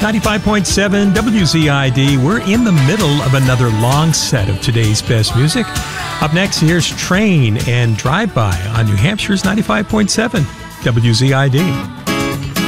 95.7 WZID. We're in the middle of another long set of today's best music. Up next, here's Train and Drive By on New Hampshire's 95.7 WZID.